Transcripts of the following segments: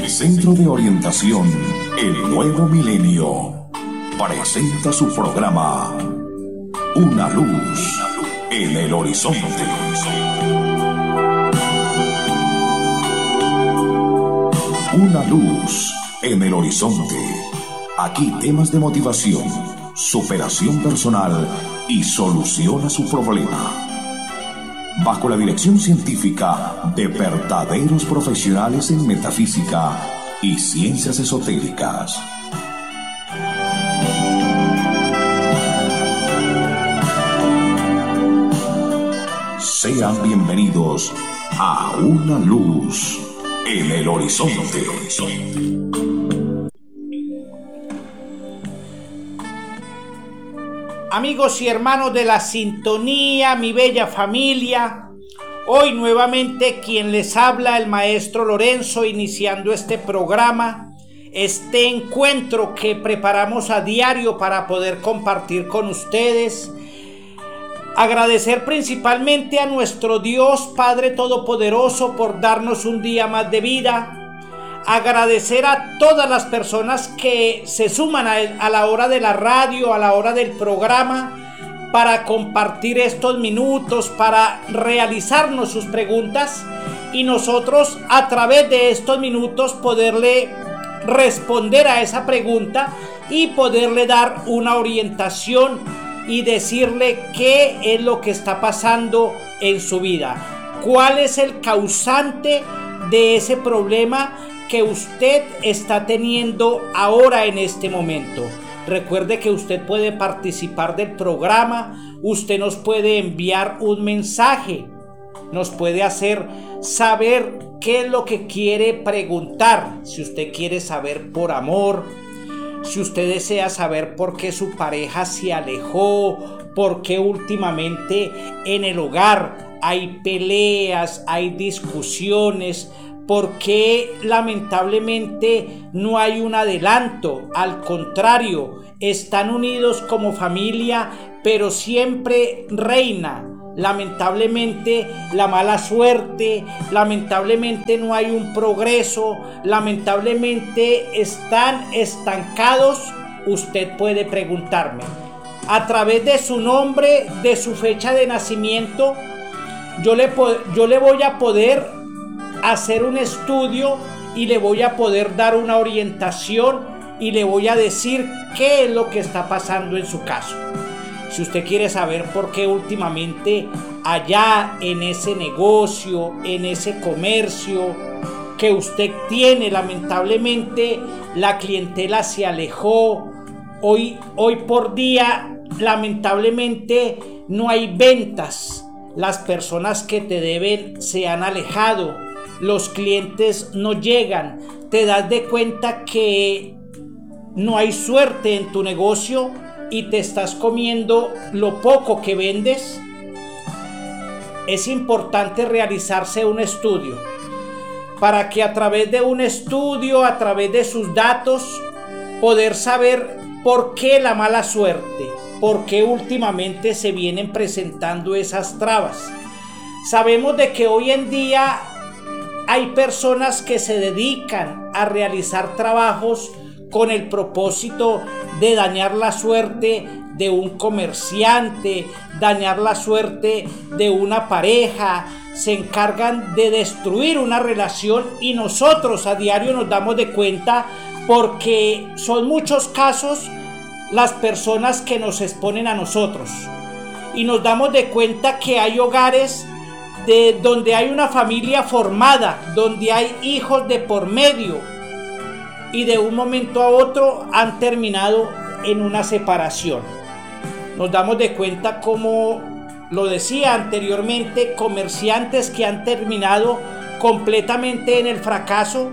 El Centro de Orientación El Nuevo Milenio presenta su programa Una Luz en el Horizonte. Una luz en el horizonte. Aquí temas de motivación, superación personal y solución a su problema. Bajo la dirección científica de verdaderos profesionales en metafísica y ciencias esotéricas. Sean bienvenidos a Una Luz en el Horizonte. Amigos y hermanos de la sintonía, mi bella familia, hoy nuevamente quien les habla, el maestro Lorenzo, iniciando este programa, este encuentro que preparamos a diario para poder compartir con ustedes. Agradecer principalmente a nuestro Dios Padre Todopoderoso por darnos un día más de vida. Agradecer a todas las personas que se suman a la hora de la radio, a la hora del programa, para compartir estos minutos, para realizarnos sus preguntas y nosotros a través de estos minutos poderle responder a esa pregunta y poderle dar una orientación y decirle qué es lo que está pasando en su vida, cuál es el causante de ese problema que usted está teniendo ahora en este momento. Recuerde que usted puede participar del programa, usted nos puede enviar un mensaje, nos puede hacer saber qué es lo que quiere preguntar. Si usted quiere saber por amor, si usted desea saber por qué su pareja se alejó, por qué últimamente en el hogar hay peleas, hay discusiones, por qué lamentablemente no hay un adelanto, al contrario, están unidos como familia, pero siempre reina lamentablemente la mala suerte, lamentablemente no hay un progreso, lamentablemente están estancados. Usted puede preguntarme a través de su nombre, de su fecha de nacimiento. Yo le voy a poder hacer un estudio y le voy a poder dar una orientación y le voy a decir qué es lo que está pasando en su caso. Si usted quiere saber por qué últimamente allá en ese negocio, en ese comercio que usted tiene, lamentablemente la clientela se alejó, hoy por día lamentablemente no hay ventas, las personas que te deben se han alejado, los clientes no llegan, te das de cuenta que no hay suerte en tu negocio y te estás comiendo lo poco que vendes. Es importante realizarse un estudio para que a través de un estudio, a través de sus datos, poder saber por qué la mala suerte, por qué últimamente se vienen presentando esas trabas. Sabemos de que hoy en día hay personas que se dedican a realizar trabajos con el propósito de dañar la suerte de un comerciante, dañar la suerte de una pareja, se encargan de destruir una relación y nosotros a diario nos damos de cuenta porque son muchos casos las personas que nos exponen a nosotros y nos damos de cuenta que hay hogares donde hay una familia formada, donde hay hijos de por medio, y de un momento a otro han terminado en una separación. Nos damos de cuenta, como lo decía anteriormente, comerciantes que han terminado completamente en el fracaso.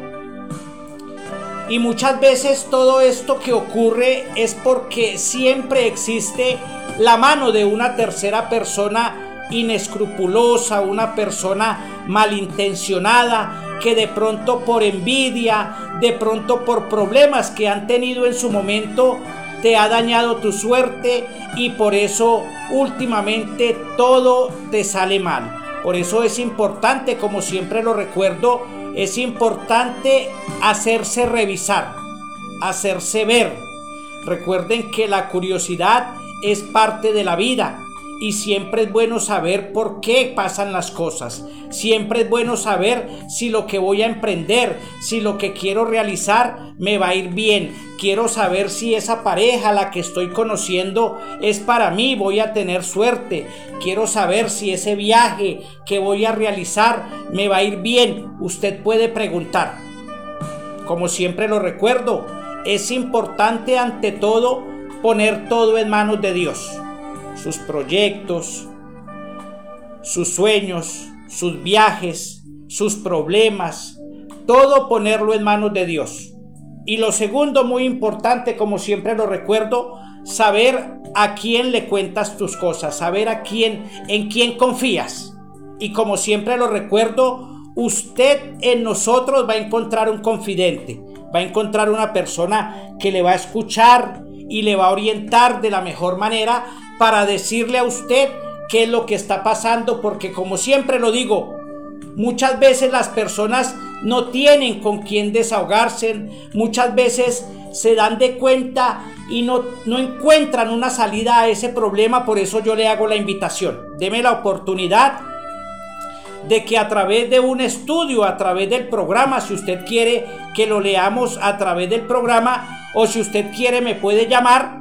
Y muchas veces todo esto que ocurre es porque siempre existe la mano de una tercera persona inescrupulosa, una persona malintencionada, que de pronto por envidia, de pronto por problemas que han tenido en su momento, te ha dañado tu suerte y por eso últimamente todo te sale mal. Por eso es importante, como siempre lo recuerdo, es importante hacerse revisar, hacerse ver. Recuerden que la curiosidad es parte de la vida y siempre es bueno saber por qué pasan las cosas. Siempre es bueno saber si lo que voy a emprender, si lo que quiero realizar me va a ir bien. Quiero saber si esa pareja, la que estoy conociendo, es para mí, voy a tener suerte. Quiero saber si ese viaje que voy a realizar me va a ir bien. Usted puede preguntar. Como siempre lo recuerdo, es importante ante todo poner todo en manos de Dios. Sus proyectos, sus sueños, sus viajes, sus problemas, todo ponerlo en manos de Dios. Y lo segundo, muy importante, como siempre lo recuerdo, saber a quién le cuentas tus cosas, saber en quién confías. Y como siempre lo recuerdo, usted en nosotros va a encontrar un confidente, va a encontrar una persona que le va a escuchar y le va a orientar de la mejor manera para decirle a usted qué es lo que está pasando, porque como siempre lo digo, muchas veces las personas no tienen con quién desahogarse, muchas veces se dan de cuenta y no encuentran una salida a ese problema. Por eso yo le hago la invitación, deme la oportunidad de que a través de un estudio, a través del programa, si usted quiere que lo leamos a través del programa, o si usted quiere me puede llamar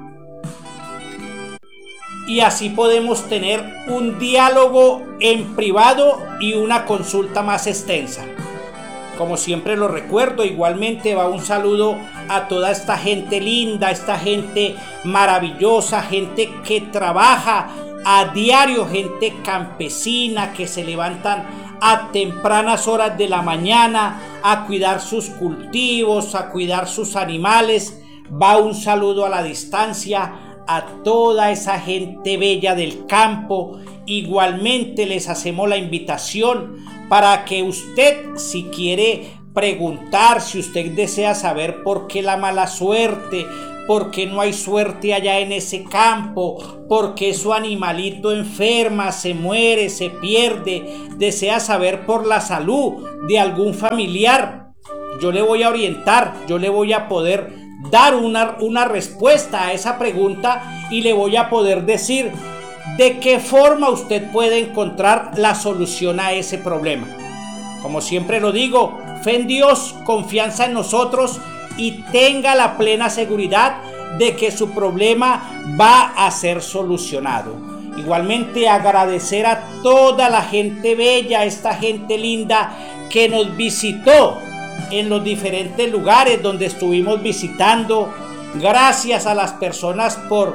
y así podemos tener un diálogo en privado y una consulta más extensa. Como siempre lo recuerdo, igualmente va un saludo a toda esta gente linda, esta gente maravillosa, gente que trabaja a diario, gente campesina que se levantan a tempranas horas de la mañana a cuidar sus cultivos, a cuidar sus animales. Va un saludo a la distancia a toda esa gente bella del campo. Igualmente les hacemos la invitación para que usted, si quiere preguntar, si usted desea saber por qué la mala suerte, por qué no hay suerte allá en ese campo, por qué su animalito enferma, se muere, se pierde, desea saber por la salud de algún familiar, yo le voy a orientar, yo le voy a poder dar una respuesta a esa pregunta y le voy a poder decir de qué forma usted puede encontrar la solución a ese problema. Como siempre lo digo, fe en Dios, confianza en nosotros y tenga la plena seguridad de que su problema va a ser solucionado. Igualmente agradecer a toda la gente bella, esta gente linda que nos visitó en los diferentes lugares donde estuvimos visitando. Gracias a las personas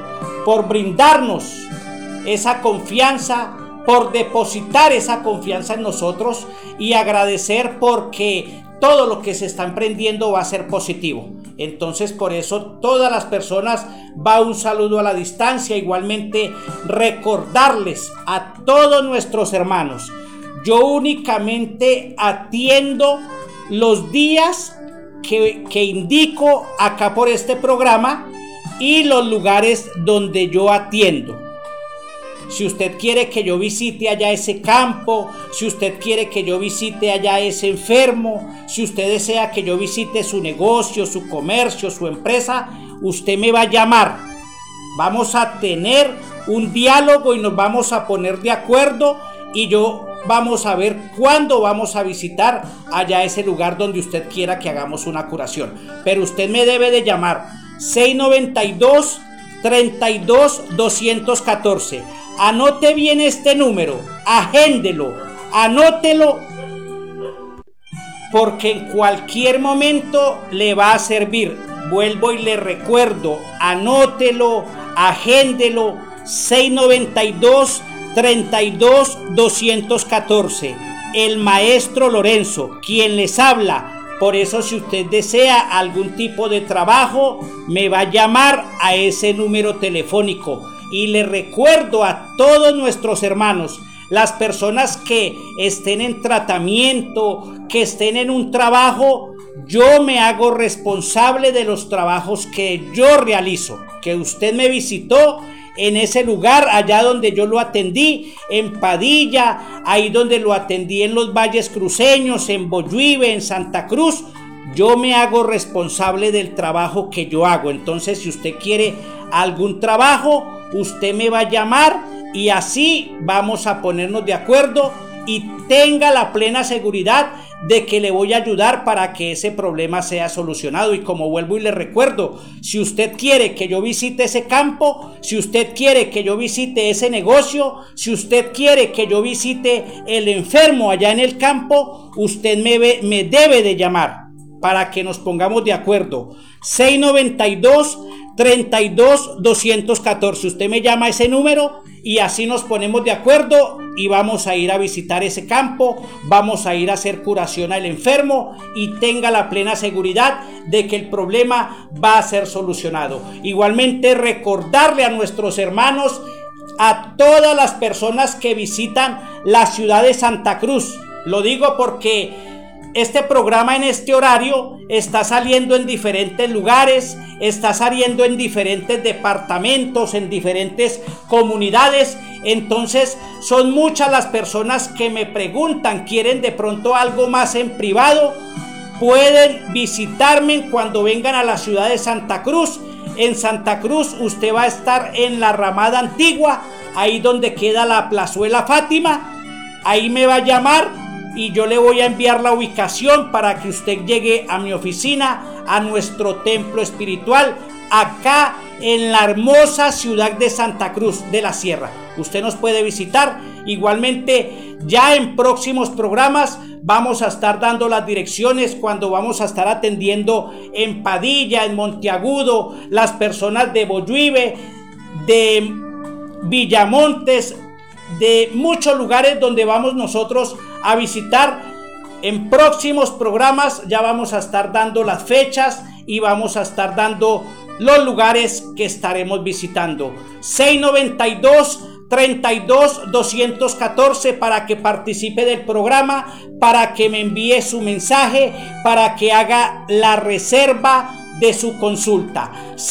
por brindarnos esa confianza, por depositar esa confianza en nosotros, y agradecer porque todo lo que se está emprendiendo va a ser positivo. Entonces por eso todas las personas va un saludo a la distancia. Igualmente recordarles a todos nuestros hermanos, yo únicamente atiendo los días que indico acá por este programa y los lugares donde yo atiendo. Si usted quiere que yo visite allá ese campo, si usted quiere que yo visite allá ese enfermo, si usted desea que yo visite su negocio, su comercio, su empresa, usted me va a llamar. Vamos a tener un diálogo y nos vamos a poner de acuerdo y vamos a ver cuándo vamos a visitar allá ese lugar donde usted quiera que hagamos una curación. Pero usted me debe de llamar 692-32-214. Anote bien este número, agéndelo, anótelo, porque en cualquier momento le va a servir. Vuelvo y le recuerdo, anótelo, agéndelo, 692-32-214. El maestro Lorenzo, quien les habla. Por eso, si usted desea algún tipo de trabajo, me va a llamar a ese número telefónico. Y le recuerdo a todos nuestros hermanos, las personas que estén en tratamiento, que estén en un trabajo, yo me hago responsable de los trabajos que yo realizo, que usted me visitó en ese lugar, allá donde yo lo atendí, en Padilla, ahí donde lo atendí en los Valles Cruceños, en Boyuive, en Santa Cruz. Yo me hago responsable del trabajo que yo hago. Entonces, si usted quiere algún trabajo, usted me va a llamar y así vamos a ponernos de acuerdo, y tenga la plena seguridad de que le voy a ayudar para que ese problema sea solucionado. Y como vuelvo y le recuerdo, si usted quiere que yo visite ese campo, si usted quiere que yo visite ese negocio, si usted quiere que yo visite el enfermo allá en el campo, usted me debe de llamar para que nos pongamos de acuerdo. 692-32-214. Usted me llama a ese número y así nos ponemos de acuerdo y vamos a ir a visitar ese campo, vamos a ir a hacer curación al enfermo, y tenga la plena seguridad de que el problema va a ser solucionado. Igualmente, recordarle a nuestros hermanos, a todas las personas que visitan la ciudad de Santa Cruz, lo digo porque este programa en este horario está saliendo en diferentes lugares, está saliendo en diferentes departamentos, en diferentes comunidades. Entonces son muchas las personas que me preguntan, quieren de pronto algo más en privado. Pueden visitarme cuando vengan a la ciudad de Santa Cruz. En Santa Cruz usted va a estar en la Ramada Antigua, ahí donde queda la Plazuela Fátima. Ahí me va a llamar y yo le voy a enviar la ubicación para que usted llegue a mi oficina, a nuestro templo espiritual, acá en la hermosa ciudad de Santa Cruz de la Sierra. Usted nos puede visitar. Igualmente, ya en próximos programas vamos a estar dando las direcciones cuando vamos a estar atendiendo en Padilla, en Monteagudo, las personas de Boyuive, de Villamontes, de muchos lugares donde vamos nosotros a visitar. En próximos programas ya vamos a estar dando las fechas y vamos a estar dando los lugares que estaremos visitando. 692-32-214 para que participe del programa, para que me envíe su mensaje, para que haga la reserva de su consulta.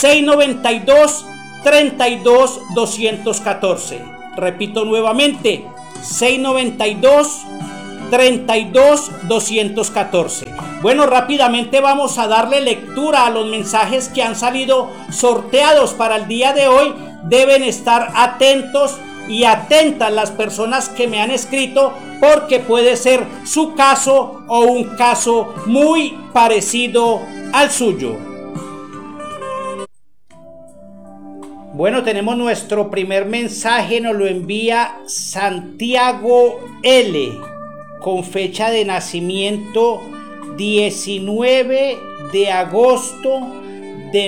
692-32-214. Repito nuevamente, 692-32-214. Bueno, rápidamente vamos a darle lectura a los mensajes que han salido sorteados para el día de hoy. Deben estar atentos y atentas las personas que me han escrito, porque puede ser su caso o un caso muy parecido al suyo. Bueno, tenemos nuestro primer mensaje, nos lo envía Santiago L, con fecha de nacimiento 19 de agosto de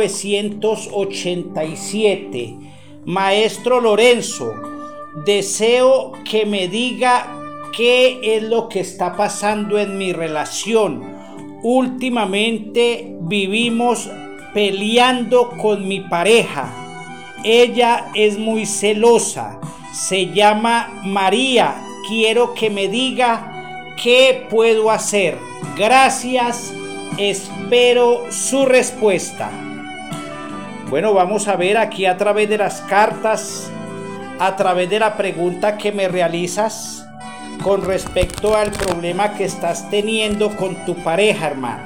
1987. Maestro Lorenzo, deseo que me diga qué es lo que está pasando en mi relación. Últimamente vivimos peleando con mi pareja. Ella es muy celosa, se llama María. Quiero que me diga qué puedo hacer. Gracias, espero su respuesta. Bueno, vamos a ver aquí a través de las cartas, a través de la pregunta que me realizas con respecto al problema que estás teniendo con tu pareja, hermano.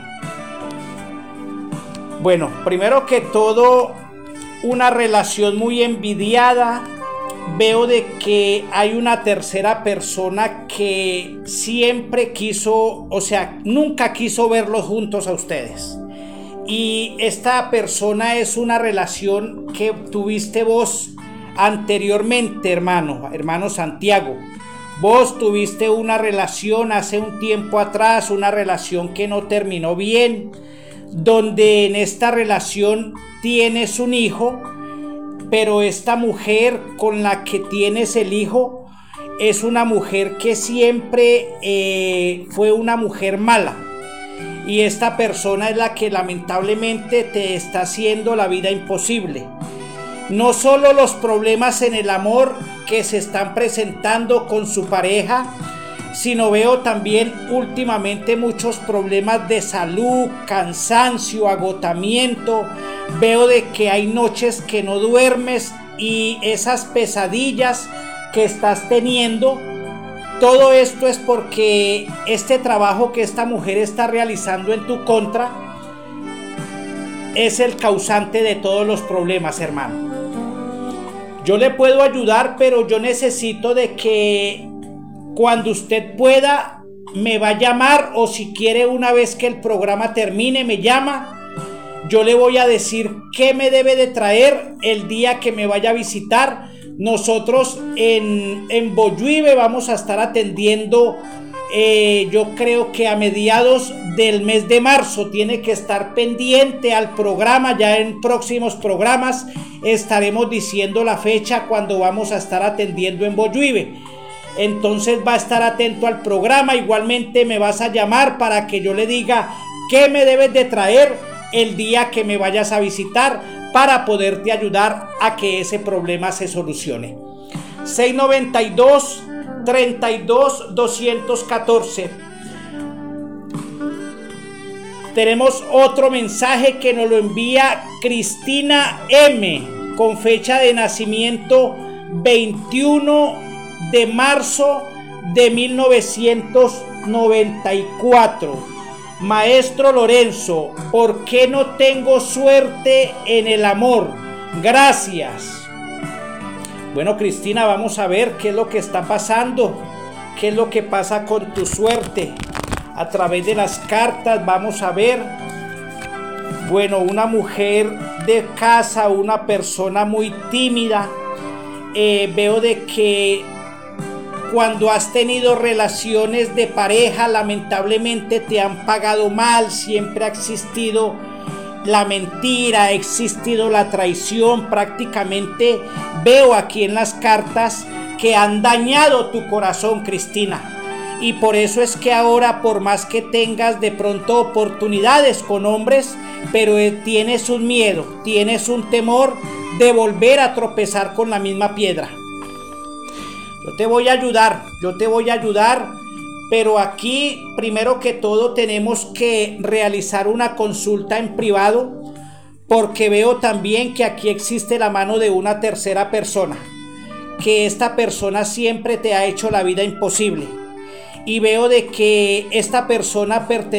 Bueno, primero que todo, una relación muy envidiada. Veo de que hay una tercera persona que siempre quiso, o sea, nunca quiso verlos juntos a ustedes. Y esta persona es una relación que tuviste vos anteriormente, hermano Santiago. Vos tuviste una relación hace un tiempo atrás, una relación que no terminó bien, donde en esta relación tienes un hijo, pero esta mujer con la que tienes el hijo es una mujer que siempre fue una mujer mala, y esta persona es la que lamentablemente te está haciendo la vida imposible. No solo los problemas en el amor que se están presentando con su pareja, sino veo también últimamente muchos problemas de salud, cansancio, agotamiento. Veo de que hay noches que no duermes y esas pesadillas que estás teniendo, todo esto es porque este trabajo que esta mujer está realizando en tu contra es el causante de todos los problemas, hermano. Yo le puedo ayudar, pero yo necesito de que cuando usted pueda me va a llamar, o si quiere una vez que el programa termine me llama. Yo le voy a decir qué me debe de traer el día que me vaya a visitar. Nosotros en Bolluibe vamos a estar atendiendo, yo creo que a mediados del mes de marzo. Tiene que estar pendiente al programa. Ya en próximos programas estaremos diciendo la fecha cuando vamos a estar atendiendo en Bolluibe. Entonces va a estar atento al programa. Igualmente me vas a llamar para que yo le diga qué me debes de traer el día que me vayas a visitar, para poderte ayudar a que ese problema se solucione. 692-32-214. Tenemos otro mensaje que nos lo envía Cristina M, con fecha de nacimiento 21 de marzo de 1994. Maestro Lorenzo, ¿por qué no tengo suerte en el amor? Gracias. Bueno, Cristina, vamos a ver qué es lo que está pasando, qué es lo que pasa con tu suerte. A través de las cartas vamos a ver, bueno, una mujer de casa, una persona muy tímida. Veo de que cuando has tenido relaciones de pareja, lamentablemente te han pagado mal. Siempre ha existido la mentira, ha existido la traición. Prácticamente veo aquí en las cartas que han dañado tu corazón, Cristina. Y por eso es que ahora, por más que tengas de pronto oportunidades con hombres, pero tienes un miedo, tienes un temor de volver a tropezar con la misma piedra. Yo te voy a ayudar, pero aquí primero que todo tenemos que realizar una consulta en privado, porque veo también que aquí existe la mano de una tercera persona, que esta persona siempre te ha hecho la vida imposible, y veo de que esta persona pertenece